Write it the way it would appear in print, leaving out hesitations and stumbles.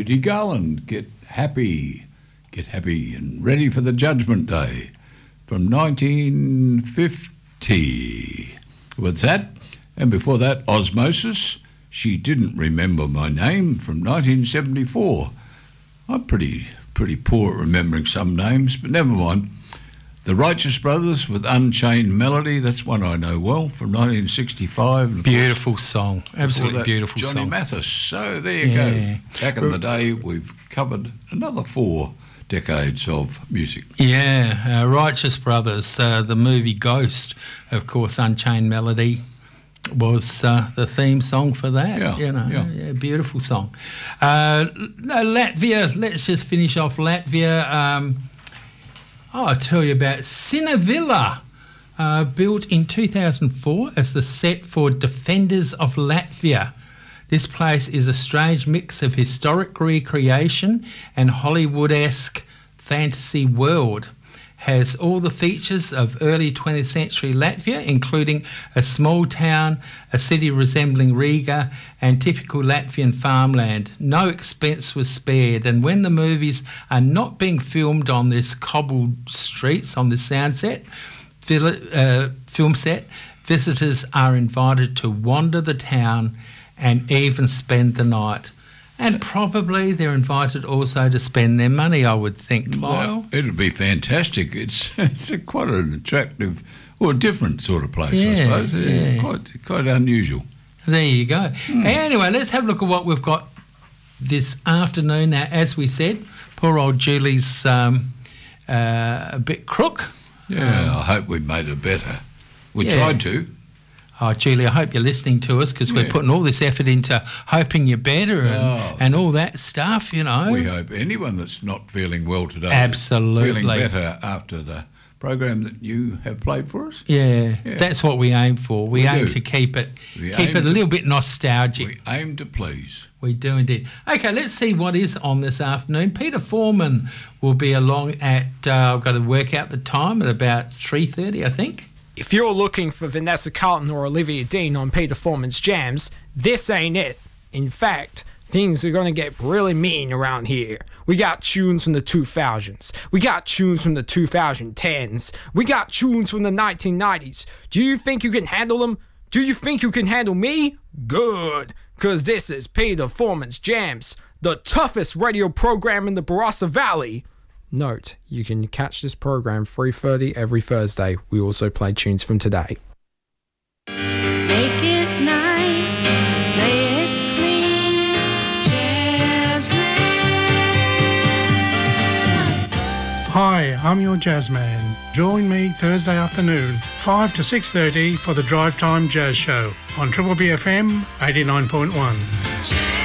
Judy Garland, Get Happy and Ready for the Judgment Day from 1950. What's that? And before that, Osmosis, She Didn't Remember My Name from 1974. I'm pretty poor at remembering some names, but never mind. The Righteous Brothers with Unchained Melody, that's one I know well, from 1965. Beautiful song, absolutely beautiful Johnny song. Johnny Mathis. So there you go. Back in the day, we've covered another 4 decades of music. Yeah, Righteous Brothers, the movie Ghost, of course, Unchained Melody was the theme song for that. Yeah, beautiful song. Latvia, let's just finish off Latvia. I'll tell you about Cinevilla, built in 2004 as the set for Defenders of Latvia. This place is a strange mix of historic recreation and Hollywood-esque fantasy world. Has all the features of early 20th century Latvia, including a small town, a city resembling Riga, and typical Latvian farmland. No expense was spared, and when the movies are not being filmed on this cobbled streets, on this film set, visitors are invited to wander the town and even spend the night. And probably they're invited also to spend their money, I would think, Lyle. Well, it'd be fantastic. It's quite an attractive, or different sort of place, I suppose. Yeah. Quite unusual. There you go. Anyway, let's have a look at what we've got this afternoon. Now, as we said, poor old Julie's a bit crook. Yeah, I hope we made it better. We tried to. Oh, Julie, I hope you're listening to us because we're putting all this effort into hoping you're better and all that stuff, you know. We hope anyone that's not feeling well today absolutely is feeling better after the program that you have played for us. Yeah. That's what we aim for. We aim to keep it a little bit nostalgic. We aim to please. We do indeed. Okay, let's see what is on this afternoon. Peter Foreman will be along at, I've got to work out the time, at about 3:30, I think. If you're looking for Vanessa Carlton or Olivia Dean on Peter Foreman's Jams, this ain't it. In fact, things are going to get really mean around here. We got tunes from the 2000s. We got tunes from the 2010s. We got tunes from the 1990s. Do you think you can handle them? Do you think you can handle me? Good, because this is Peter Foreman's Jams, the toughest radio program in the Barossa Valley. Note, you can catch this program 3:30 every Thursday. We also play tunes from today. Make it nice, play it clean, Jazzman. Hi, I'm your Jazzman. Join me Thursday afternoon, 5 to 6:30 for the Drive Time Jazz Show on Triple B FM 89.1.